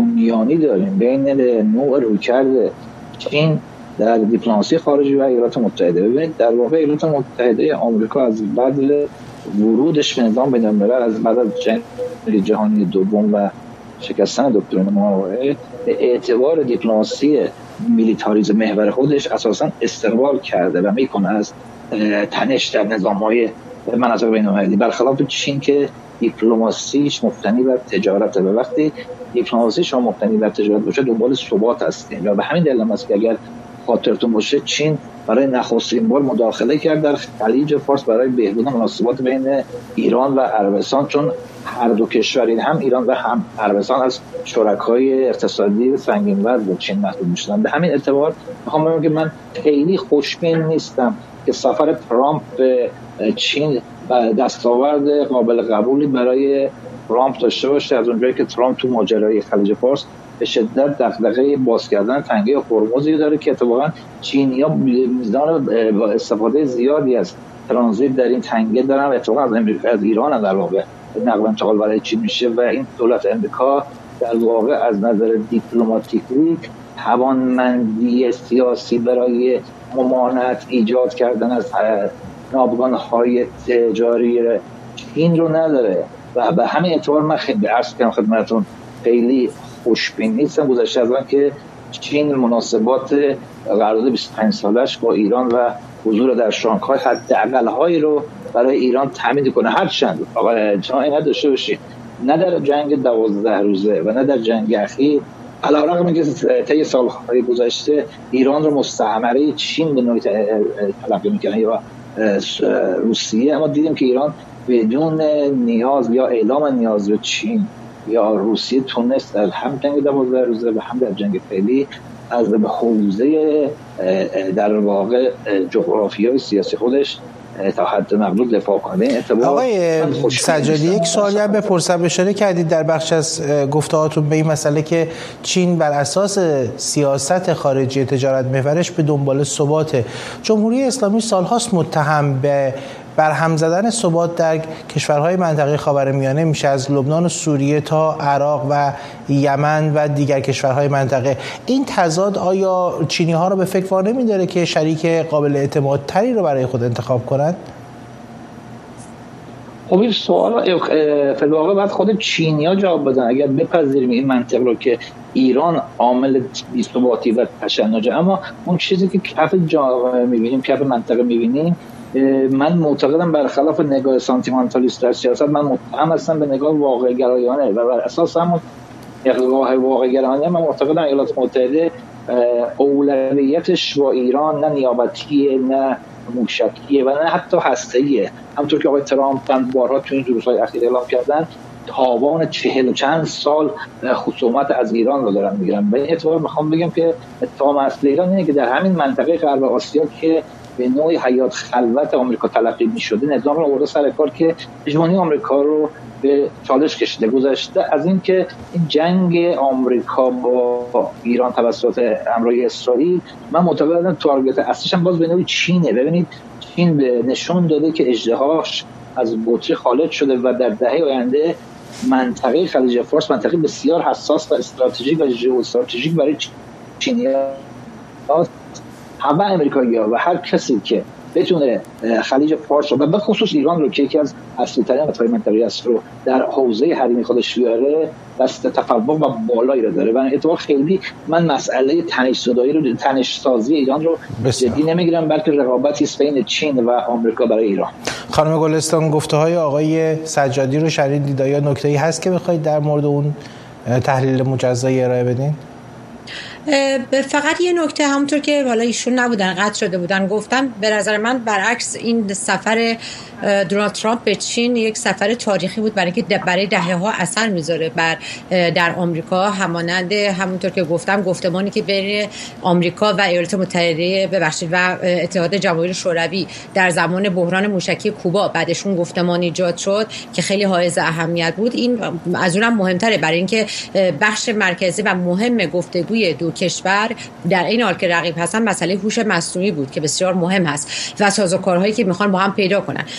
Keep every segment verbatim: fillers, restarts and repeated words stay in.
بنیانی داریم بین نوع رویکرد چین در دیپلماسی خارجی و ایالات متحده. ببینید در واقع ایالات متحده آمریکا از بعد ورودش به نظام بین‌الملل، از بعد از جنگ جهانی دوم و شکستن دکترین مائو، به اعتبار دیپلماسی میلیتاریزم محور خودش اساساً استقبال کرده و میکنه از تنش در نظام‌های مناطق بین‌المللی، برخلاف چین که دیپلماسیش مبتنی بر تجارت. و وقتی دیپلماسیش مبتنی بر تجارت باشه دنبال ثبات هستیم و به همین دلیل است که اگر خاطرتون باشه چین برای نخستین بار مداخله کرد در خلیج فارس برای بهبود مناسبات بین ایران و عربستان، چون هر دو کشور، هم ایران و هم عربستان، از شرکای اقتصادی سنگین وزن با چین محسوب میشدن. به همین اعتبار میخوام بگم که من خیلی خوشبین نیستم که سفر ترامپ به چین و دستاورد قابل قبولی برای ترامپ داشته باشه، از اونجایی که ترامپ تو ماجرای خلیج فارس به شدت دغدغه باز کردن تنگه هرمزی داره که اتفاقا چینی‌ها میزان با استفاده زیادی از ترانزیت در این تنگه دارن، اتفاقا از امریکا، از ایران هم در واقع نقل و انتقال برای چین میشه و این دولت امریکا در واقع از نظر دیپلماتیکی توانمندی سیاسی برای ممانعت ایجاد کردن از ناوگان‌های تجاری چین رو نداره و به همین اعتبار من خیلی عرض کنم خدمتتون خیلی خوشبین نیستم گذشته از آن که چین مناسبات قرارداد بیست و پنج سالش با ایران و حضور در شانگهای حداقل‌هایی رو برای ایران تامین کنه. هرچند آقا شما این داشته باشید نه در جنگ دوازده روزه و نه در جنگ اخیر، علیرغم اینکه طی سال‌های گذشته ایران رو مستعمره چین به نوعی تلقی می‌کنه یا روسیه، اما دیدیم که ایران بدون نیاز یا اعلام نیاز به چین یا روسیه تونست در هم جنگ دوازده روزه و هم در جنگ فعلی از به حوزه در واقع جغرافیای سیاسی خودش تا حد مقدور دفاع کنه. آقای سجادی یک سوالی هم بپرسم، اشاره کردید در بخش از گفته‌هاتون به این مسئله که چین بر اساس سیاست خارجی تجارت محورش به دنبال ثبات. جمهوری اسلامی سالهاست متهم به برهم زدن ثبات در کشورهای منطقه خاورمیانه میشه، از لبنان و سوریه تا عراق و یمن و دیگر کشورهای منطقه. این تضاد آیا چینی‌ها رو به فکر وانه می‌داره که شریک قابل اعتماد تری رو برای خود انتخاب کنند؟ خب این سوال فی الواقع باید خود چینی‌ها جواب بدن. اگر بپذیریم این منطق رو که ایران عامل بی‌ثباتی و تشنجه، اما اون چیزی که کف جامعه می‌بینیم، کف منطقه می‌بینیم، من معتقدم برخلاف نگاه سانتیمانتالیست در سیاست، من متهم هستم به نگاه واقع گرایانه و بر اساس همون نگاه واقع گرایانه من معتقدم ایالات متحده اولویتش با ایران نه نیابتیه، نه موشکیه و نه حتی هسته‌ایه. همونطور که آقای ترامپ چند بارها تو این روزهای اخیر اعلام کردن تاوان چهل و چند سال خصومت از ایران رو دارن میگیرن. به این اعتبار میخوام بگم که اتهام اصلی ایران اینه که در همین منطقه غرب آسیا که به نوعی حیات خلوت آمریکا تلقی می‌شده، نظام رو آورده سر کار که هژمونی آمریکا رو به چالش کشیده. گذشته از این که این جنگ آمریکا با ایران توسط همراهی اسرائیل، من معتقدم تارگت اصلیش هم باز به نوعی چینه. ببینید چین به نشون داده که اژدهاش از بطری خالد شده و در دهه آینده منطقه خلیج فارس منطقه بسیار حساس و استراتژیک و ژئواستراتژیک برای چینی‌ها، همه امریکایی‌ها و هر کسی که بتونه خلیج فارس رو و به خصوص ایران رو که یکی از اصلی ترین مناطق منطقه‌ای است رو در حوزه حریمی خودش بیاره، دست تفوق و بالایی رو داره. و اعتبار خیلی من مسئله تنش زدایی رو تنش سازی ایران رو جدی نمیگیرم، بلکه رقابتی است بین چین و آمریکا برای ایران. خانم گلستان، گفته‌های آقای سجادی رو شنیدید، یا نکته‌ای هست که بخواید در مورد اون تحلیل مجزایی ارائه بدین؟ فقط یه نکته، همونطور که حالا ایشون نبودن قطع شده بودن، گفتم به نظر من برعکس این سفر دونالد ترامپ به چین یک سفر تاریخی بود، برای اینکه برای دهه‌ها اثر میذاره بر در آمریکا، همانند همونطور که گفتم گفتمانی که بین آمریکا و ایالات متحده ببخشید و اتحاد جماهیر شوروی در زمان بحران موشکی کوبا بعدشون گفتمان ایجاد شد که خیلی حائز اهمیت بود. این از اونم مهمتره برای اینکه بخش مرکزی و مهم گفتگوی دو کشور در این حال که رقیب هستن مسئله هوش مصنوعی بود که بسیار مهم هست و سازوکارهایی که میخوان با هم پیدا کنن.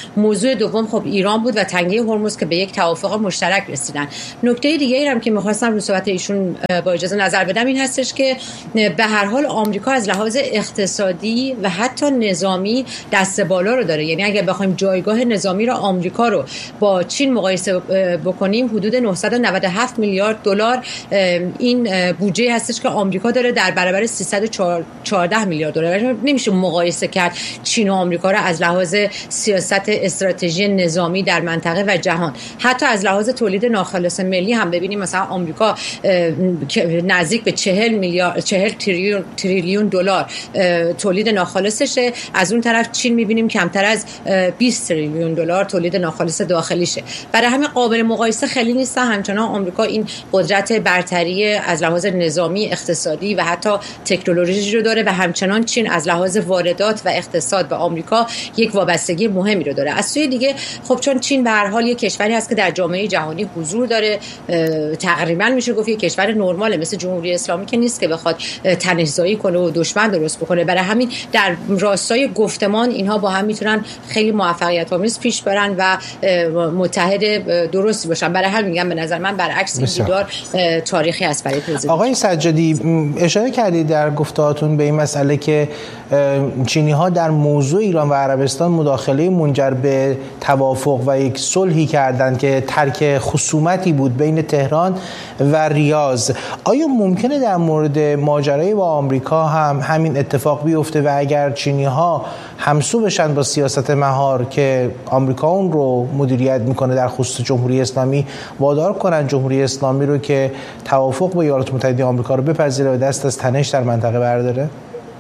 موضوع دوم خب ایران بود و تنگه هرمز که به یک توافق مشترک رسیدن. نکته دیگه ای هم که می‌خواستم رو صحبت ایشون با اجازه نظر بدم این هستش که به هر حال آمریکا از لحاظ اقتصادی و حتی نظامی دست بالا رو داره. یعنی اگر بخوایم جایگاه نظامی رو آمریکا رو با چین مقایسه بکنیم، حدود نهصد و نود و هفت میلیارد دلار این بودجه هستش که آمریکا داره در برابر سیصد و چهارده میلیارد دلار. نمیشه مقایسه کرد چین و آمریکا رو از لحاظ سیاست استراتژی نظامی در منطقه و جهان. حتی از لحاظ تولید ناخالص ملی هم ببینیم، مثلا آمریکا نزدیک به چهل میلیارد چهل تریلیون تریلیون دلار تولید ناخالصشه، از اون طرف چین میبینیم کمتر از بیست تریلیون دلار تولید ناخالص داخلیشه. برای همین قابل مقایسه خیلی نیست. همچنان آمریکا این قدرت برتری از لحاظ نظامی، اقتصادی و حتی تکنولوژی رو داره و همچنان چین از لحاظ واردات و اقتصاد به آمریکا یک وابستگی مهمی رو داره. از سوی دیگه خب چون چین به هر حال یک کشوری هست که در جامعه جهانی حضور داره، تقریبا میشه گفت یک کشور نرماله، مثل جمهوری اسلامی که نیست که بخواد تنش‌زایی کنه و دشمن درست بکنه. برای همین در راستای گفتمان اینها با هم میتونن خیلی موفقیت آمیز پیش برن و متحد درستی باشن. برای همین میگم به نظر من برعکس این دیدار تاریخی است برای پرزیدنت. آقای سجادی اشاره کردید در گفتهاتون به این مسئله که چینی‌ها در موضوع ایران و عربستان مداخله منجر به توافق و یک صلحی کردند که ترک خصومتی بود بین تهران و ریاض. آیا ممکنه در مورد ماجرای با آمریکا هم همین اتفاق بیفته و اگر چینی‌ها همسو بشن با سیاست مهار که آمریکا اون رو مدیریت میکنه در خصوص جمهوری اسلامی، وادار کنن جمهوری اسلامی رو که توافق با ایالات متحده آمریکا رو بپذیره و دست از تنش در منطقه برداره؟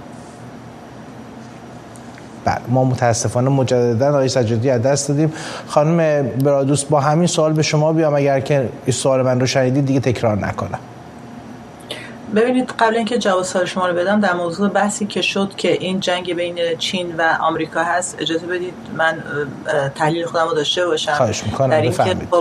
ما متاسفانه مجددا آقای سجادی از دست دادیم. خانم برادوس با همین سوال به شما بیام، اگر که این سوال من رو شنیدید دیگه تکرار نکنم. ببینید قبل اینکه جواب سوال شما رو بدم، در موضوع بحثی که شد که این جنگ بین چین و آمریکا هست، اجازه بدید من تحلیل خودم رو داشته باشم. خواهش میکنم. در این که خب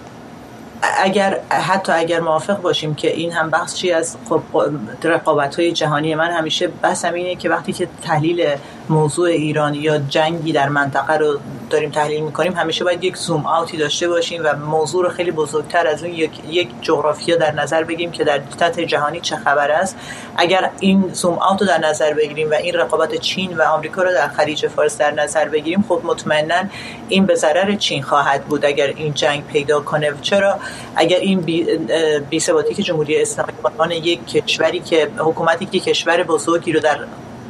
اگر حتی اگر موافق باشیم که این هم بحث چی از خب رقابت‌های جهانی، من همیشه بحثم اینه که وقتی که تحلیل موضوع ایران یا جنگی در منطقه رو داریم تحلیل می‌کنیم، همیشه باید یک زوم آوتی داشته باشیم و موضوع رو خیلی بزرگتر از اون یک یک جغرافیا در نظر بگیریم که در سطح جهانی چه خبر است. اگر این زوم آوت رو در نظر بگیریم و این رقابت چین و آمریکا رو در خلیج فارس در نظر بگیریم، خب مطمئناً این به ضرر چین خواهد بود اگر این جنگ پیدا کنه. چرا؟ اگر این بی, بی ثباتی که جمهوری اسلامی به عنوان یک کشوری که حکومتی که کشور بزرگی رو در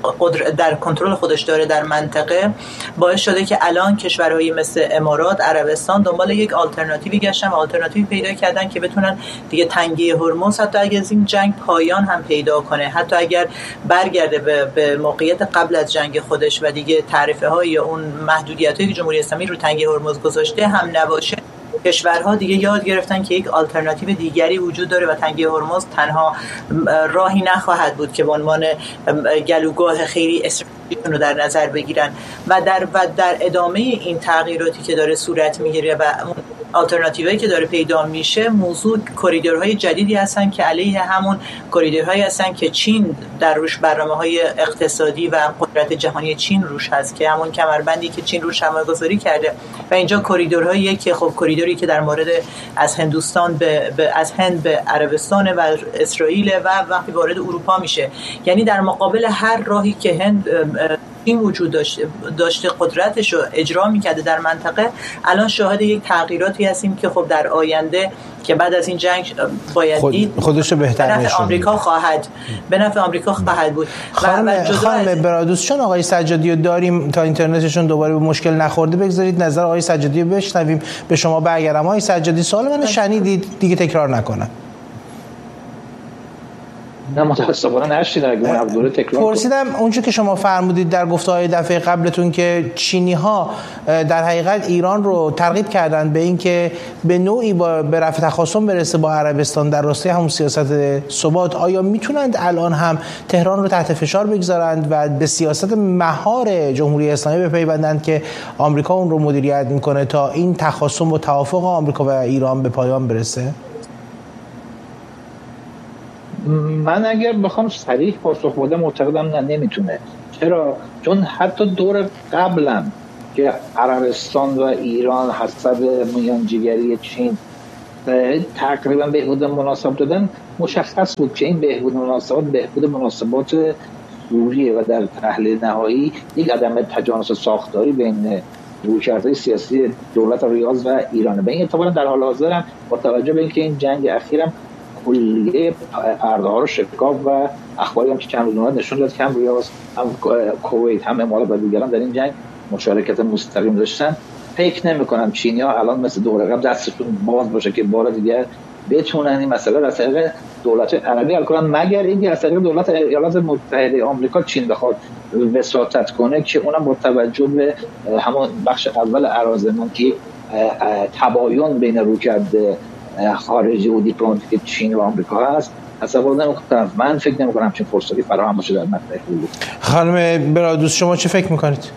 در کنترل خودش داره در منطقه، باعث شده که الان کشورهایی مثل امارات، عربستان دنبال یک آلترناتیوی گشتن و آلترناتیوی پیدا کردن که بتونن دیگه تنگه هرمز حتی اگر از این جنگ پایان هم پیدا کنه، حتی اگر برگرده به, به موقعیت قبل از جنگ خودش و دیگه تعرفه های یا اون محدودیتایی که جمهوری اسلامی رو تنگه هرمز گذاشته هم نباشه، کشورها دیگه یاد گرفتن که یک آلترناتیو دیگری وجود داره و تنگه هرمز تنها راهی نخواهد بود که به عنوان گلوگاه خیلی استراتژیک رو در نظر بگیرن و در و در ادامه این تغییراتی که داره صورت میگیره و اون آلترناتیوهایی که داره پیدا میشه، موضوع کریدورهای جدیدی هستن که علیه همون کریدورهایی هستن که چین در روش برنامه‌های اقتصادی و قدرت جهانی چین روش هست، که همون کمربندی که چین روش سرمایه‌گذاری کرده و اینجا کریدورهایی که خب کریدوری که در مورد از هندوستان به, به از هند به عربستان و اسرائیل و وقتی وارد اروپا میشه، یعنی در مقابل هر راهی که هند این وجود داشته داشته قدرتش رو اجرا میکرده در منطقه، الان شاهد یک تغییراتی هستیم که خب در آینده که بعد از این جنگ باید خود دید خودش رو بهتر نفع آمریکا خواهد به نفع آمریکا خواهد بود. خانم, خانم برادوس، چون آقای سجادی رو داریم تا اینترنتشون دوباره به مشکل نخورده، بگذارید نظر آقای سجادی رو بشنویم. به شما برگردم. آقای سجادی سوال منو شنیدید، دیگه تکرار نکنم. نه متاسفانه نشیدم، اگه من دوره تکرار پرسیدم اونجا که شما فرمودید در گفته‌های دفعه قبلتون که چینی‌ها در حقیقت ایران رو ترغیب کردن به این که به نوعی با به رفع تخاصم برسه با عربستان در راستای همون سیاست ثبات، آیا میتونند الان هم تهران رو تحت فشار بگذارند و به سیاست مهار جمهوری اسلامی بپیوندند که آمریکا اون رو مدیریت میکنه تا این تخاصم و توافق آمریکا و ایران به پایان برسه؟ من اگر بخوام صریح پاسخ بدم معتقدم نه، نمیتونه. چرا؟ چون حتی دور قبلم که عربستان و ایران حسب میانجیگری چین تقریبا بهبود مناسبات دادن، مشخص بود که این بهبود مناسبات بهبود مناسبات روحیه و در تحلیل نهایی یک عدم تجانس ساختاری بین رویکردهای سیاسی دولت ریاض و ایران. به این اعتبار در حال حاضر هم با توجه به اینکه این جنگ اخیرم کلیه پرده‌ها رو شکاف و اخباری هم که چند روز اومد نشون داد که هم ریاض هم کویت هم امارات و دیگران در این جنگ مشارکت مستقیم داشتن. فکر نمی‌کنم چینی‌ها الان مثل دوره قبل دستشون باز باشه که بار دیگه بتونن این مسئله را از طریق دولت عربی حل کنن، مگر اینکه از طریق دولت ایالات متحده آمریکا چین بخواد وساطت کنه که اونم با توجه به همون بخش اول عرضمون که تباین بین رویکرد خارجی و دیپلماتیک چین و آمریکا هست تصور نمی‌کنم. من فکر نمی‌کنم چه فرصتی فراهم باشه در مقطع خوبی. خانم برادوس شما چه فکر می‌کنید؟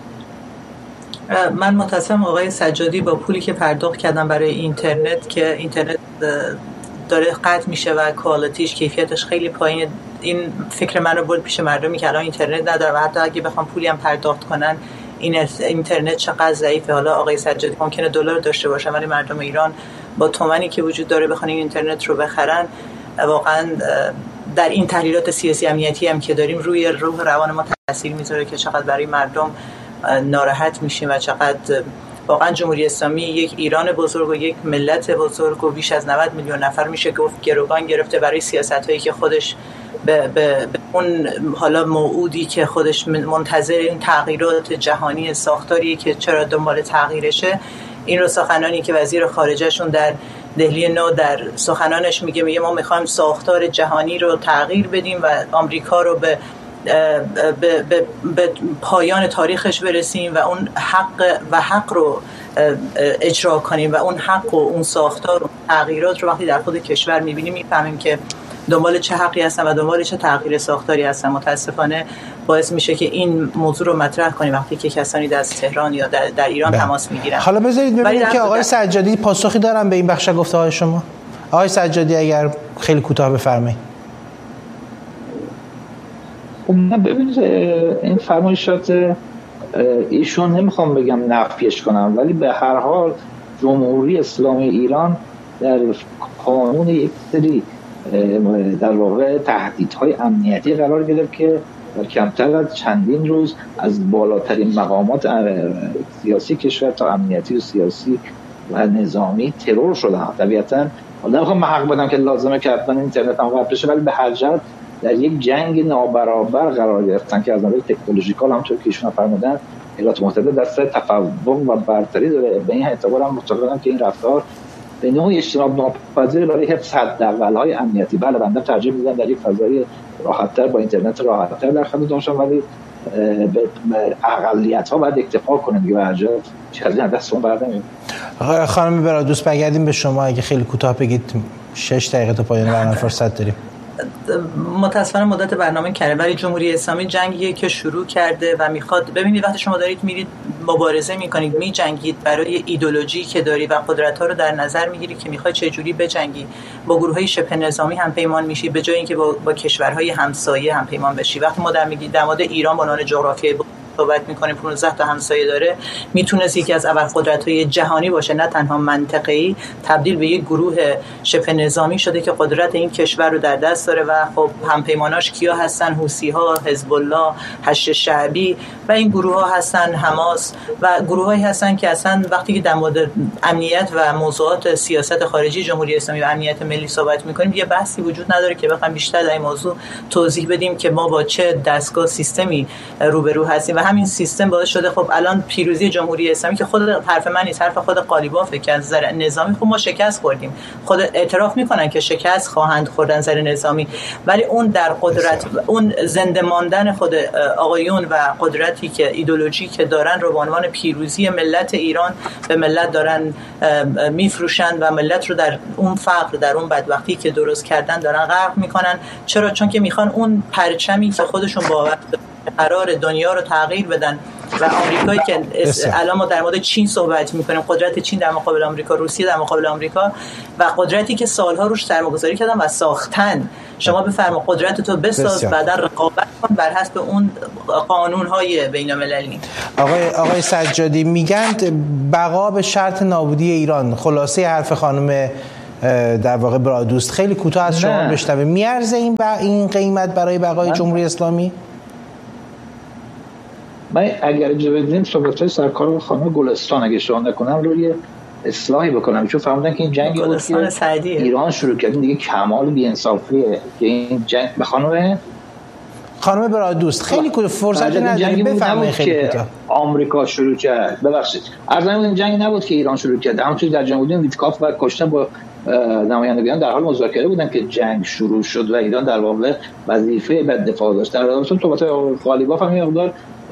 من متاسفم آقای سجادی با پولی که پرداخت کردن برای اینترنت که اینترنت داره قطع میشه و کوالیتیش کیفیتش خیلی پایینه، این فکر من رو برد پیش مردمی که الان اینترنت نداره و حتی اگه بخوام پولی هم پرداخت کنن این اینترنت چقدر ضعیفه. حالا آقای سجادی ممکنه دلار داشته باشن ولی مردم ایران با تومانی که وجود داره بخوان این اینترنت رو بخرن، واقعا در این تحلیلات سیاسی امنیتی هم که داریم روی روح روان ما تاثیر میذاره که چقدر برای مردم ناراحت میشیم و چقدر واقعا جمهوری اسلامی یک ایران بزرگ و یک ملت بزرگ و بیش از نود میلیون نفر میشه گفت گروگان گرفته برای سیاستایی که خودش به, به, به اون حالا موعودی که خودش منتظر این تغییرات جهانی ساختاری که چرا دنبال تغییرشه. این رو سخنانی که وزیر خارجهشون در دهلی نو در سخنانش میگه میگه ما میخوایم ساختار جهانی رو تغییر بدیم و آمریکا رو به به, به, به پایان تاریخش برسیم و اون حق و حق رو اجرا کنیم و اون حق و اون ساختار و تغییرات رو وقتی در خود کشور میبینیم میفهمیم که دنبال چه حقی هستن و دنبال چه تغییر ساختاری هستن. متاسفانه باعث میشه که این موضوع رو مطرح کنیم وقتی که کسانی از تهران یا در, در ایران بله. تماس میگیرن. حالا بذارید ببینید که آقای سجادی پاسخی دارن به این بخش گفته‌های شما. آقای سجادی اگر خیلی کوتاه بفرمایید. من ببینید این فرمایشات ایشون نمیخوام بگم نفیش کنم ولی به هر حال جمهوری اسلامی ایران در قانون یک سری در واقع تهدیدهای امنیتی قرار گرفت که در کمتر از چندین روز از بالاترین مقامات سیاسی کشور تا امنیتی و سیاسی و نظامی ترور شدن. طبیعتاً نمیخوام حق بدم که لازمه که حتما اینترنت هم قطع بشه ولی به هر جهت در یک جنگ نابرابر قرار گرفتن که از نظر تکنولوژیکال همونطور که ایشون فرمودن ایالات متحده در سر تفوق و برتری داره. به این اعتبار هم معتقدم که این رفتار به نوعی اجتناب ناپذیر برای حفظ حداقل‌های امنیتی. بله بنده ترجیح میدم در یک فضای راحت‌تر با اینترنت راحت‌تر در خدمت باشم ولی به اقلیت‌ها باید اکتفا کنیم دیگه. به هر جهت چیزی از دستمون برنمیاد. خانم برادوس برگردیم به شما اگه خیلی کوتاه بگید، شش دقیقه تا پایان برنامه فرصت داریم. متاسفانه مدت برنامه کرده ولی جمهوری اسلامی جنگیه که شروع کرده و میخواد. ببینید وقتی شما دارید میرید مبارزه میکنید میجنگید برای ایدئولوژی که داری و قدرت ها رو در نظر میگیری که میخوای چه جوری بجنگی، با گروه های شبه نظامی هم پیمان میشی به جای اینکه با, با کشورهای همسایه هم پیمان بشی. وقتی ما در میگید در مورد ایران به عنوان جغرافیای صحبت میکنیم پانزده تا همسایه داره، میتونه یکی از ابرقدرت‌های جهانی باشه، نه تنها منطقه‌ای، تبدیل به یک گروه شبه نظامی شده که قدرت این کشور رو در دست داره و خب همپیماناش کیا هستن؟ حوثی‌ها، حزب الله، حشد شعبی و این گروه‌ها هستن، حماس و گروهایی هستن که اصلا وقتی که در مورد امنیت و موضوعات سیاست خارجی جمهوری اسلامی و امنیت ملی صحبت میکنیم یه بحثی وجود نداره که بخوایم بیشتر در این موضوع توضیح بدیم که ما با چه دستگاه سیستمی روبرو هستیم و همین سیستم باعث شده خب الان پیروزی جمهوری اسلامی که خود حرف من نیست، حرف خود قالیبافه که از نظر نظامی خب ما شکست خوردیم، خود اعتراف میکنن که شکست خواهند خورد از نظر نظامی، ولی اون در قدرت اون زنده ماندن خود آقایون و قدرتی که ایدئولوژی که دارن رو به عنوان پیروزی ملت ایران به ملت دارن میفروشن و ملت رو در اون فقر در اون بدبختی که درست کردن دارن غرق میکنن. چرا؟ چون که میخوان اون پرچمی که خودشون باور قرار دنیا رو تغییر بدن و آمریکایی که الان ما در مورد چین صحبت می‌کنیم، قدرت چین در مقابل آمریکا، روسیه در مقابل آمریکا و قدرتی که سالها روش سرمایه‌گذاری کردن و ساختن. شما بفرما قدرت تو بساز، بعدا رقابت کن بر حسب اون قانون‌های بین‌المللی. آقای آقای سجادی میگن بقا به شرط نابودی ایران. خلاصه حرف خانم در واقع برادوست خیلی کوتاه از شما بشنوه. میارزه این با این قیمت برای بقای جمهوری اسلامی؟ من اگر اجازه بدین صحبت‌های سرکار خانم گلستان اگه اشتباه نکنم روی اصلاحی بکنم، چون فهمیدن که این جنگی بود که ایران شروع کرد دیگه کمال بی‌انصافیه که این جنگ به خانم خانم برادوست خیلی کوتاه فرصت نداریم بفهمید خیلی کوتاه. آمریکا شروع کرد، ببخشید عرض این جنگی نبود که ایران شروع کرد، همونطور در جنگ بودیم ویتکاف و کشتن با نمایندگان در حال مذاکره بودن که جنگ شروع شد و ایران در واقع وظیفه بعد دفاع داشت. در واقع صحبت غالیباف هم مقدار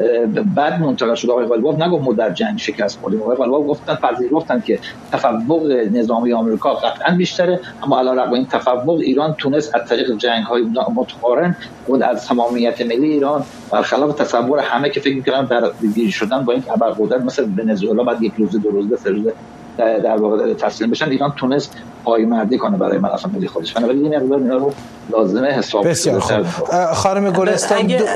بعد منتقل شد. آقای غالیباف نگفت ما در جنگ شکست خوردیم، آقای غالیباف گفتن پذیرفتن که تفوق نظامی آمریکا قطعا بیشتره، اما علیرغم این تفوق ایران تونست از طریق جنگ‌های متقارن خود از تمامیت ملی ایران برخلاف تصور همه که فکر می‌کردن در گیر شدن با این ابرقدرت مثل ونزوئلا بعد یک روز دو روز سه روز در واقع تسلیم بشن، ایران تونست پایمردی کنه برای منافع ملی خودش. بنابراین این مقدار اینا رو لازمه حساب بسیار خوب. خانم گلستان دو...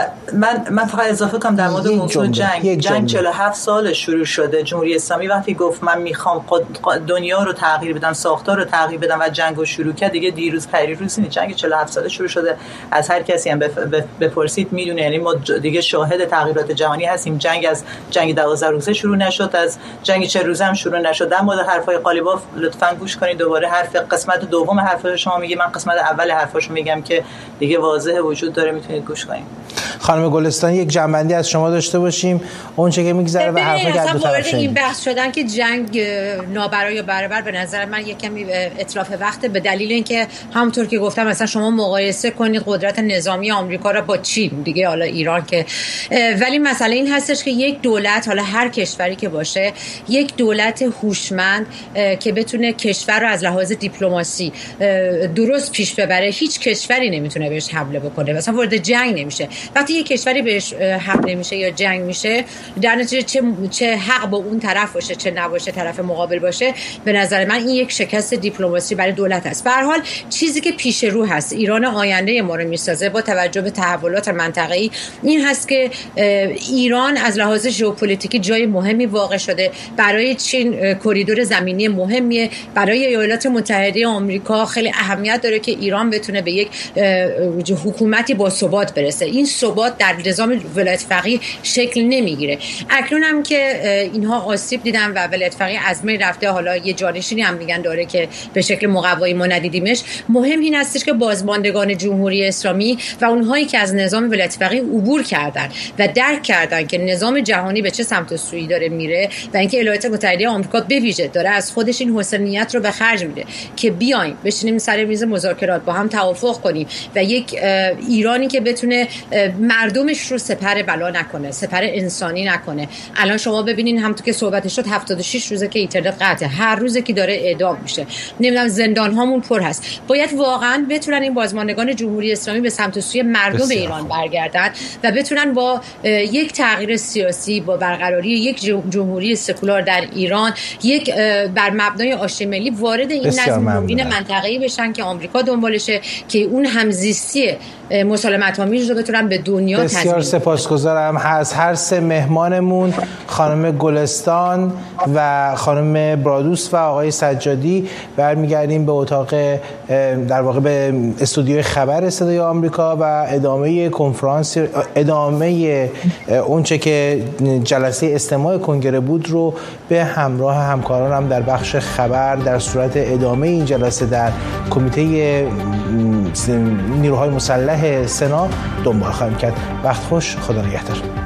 من من فقط اضافه کنم در مورد موضوع جنگ. جنگ چهل و هفت سال شروع شده. جمهوری اسلامی وقتی گفت من میخوام دنیا رو تغییر بدم، ساختار رو تغییر بدم و جنگ رو شروع کرد، دیگه دیروز پریروز نیست. جنگ چهل و هفت ساله شروع شده. از هر کسی هم بپرسید میدونه، یعنی ما دیگه شاهد تغییرات جهانی هستیم. جنگ از جنگ دوازده روزه شروع نشد، از جنگ چهل روزه هم شروع نشد. در مورد حرفای غالیباف لطفاً گوش کنید. دوباره حرف قسمت دوم حرف شما میگه، من قسمت اول حرفاشو میگم که دیگه واضحه وجود داره، میتونید گوش کنید. خانم گلستان یک جنبندی از شما داشته باشیم اون چه که میگذره و حرفا که دو طرف این بحث شدن که جنگ نابرای یا برابر، به نظر من یک کمی اتلاف وقت، به دلیل اینکه همونطور که گفتم مثلا شما مقایسه کنید قدرت نظامی آمریکا را با چین دیگه، حالا ایران که، ولی مسئله این هستش که یک دولت، حالا هر کشوری که باشه، یک دولت هوشمند که بتونه کشور رو از لحاظ دیپلماسی درست پیش ببره، هیچ کشوری نمیتونه بهش حمله بکنه، مثلا وارد جنگ نمیشه. وقتی یک کشوری بهش حمله میشه یا جنگ میشه، در نتیجه چه چه حق با اون طرف باشه چه نباشه، طرف مقابل باشه، به نظر من این یک شکست دیپلماسی برای دولت است. به هر حال چیزی که پیش رو هست، ایران آینده ما رو میسازه با توجه به تحولات منطقه‌ای، این هست که ایران از لحاظ ژئوپلیتیکی جای مهمی واقع شده. برای چین کریدور زمینی مهمیه، برای ایالات متحده آمریکا خیلی اهمیت داره که ایران بتونه به یک حکومتی با ثبات برسه. این ثبات در نظام ولایت فقیه شکل نمیگیره. اکنون هم که اینها آسیب دیدن و ولایت فقیه از بین رفته، حالا یه جانشینی هم میگن داره که به شکل مقوایی ما ندیدیمش. مهم این هستش که بازماندگان جمهوری اسلامی و اونهایی که از نظام ولایت فقیه عبور کردن و درک کردن که نظام جهانی به چه سمت و سویی داره میره و اینکه ایالات متحده آمریکا به ویژه داره از خودش این حسنیت رو به خرج میده که بیایم بشینیم سر میز مذاکرات با هم توافق کنیم و یک ایرانی که بتونه مردمش رو سپر بلا نکنه، سپر انسانی نکنه. الان شما ببینین همونطور که صحبتش شد هفتاد و شش روزه که اینترنت قطعه، هر روزه که داره اعدام میشه، نمیدونم زندان هامون پر هست. باید واقعا بتونن این بازماندگان جمهوری اسلامی به سمت و سوی مردم ایران برگردن و بتونن با یک تغییر سیاسی، با برقراری یک جمهوری سکولار در ایران، یک بر مبنای آشتی ملی وارد این نظم نوین منطقه‌ای بشن که آمریکا دنبالشه، که اون همزیستی مسالمت‌آمیز رو بتونن به دنیا تضمین. بسیار سپاسگزارم از هر سه مهمانمون، خانم گلستان و خانم برادوست و آقای سجادی. برمیگردیم به اتاق، در واقع به استودیوی خبر صدای آمریکا و ادامه کنفرانس، ادامه اونچه که جلسه استماع کنگره بود رو به همراه همکارانم در بخش خبر در صورت ادامه این جلسه در کمیته نیروهای مسلح سنا دنبال خواهیم کرد. وقت خوش، خدا نگهدار.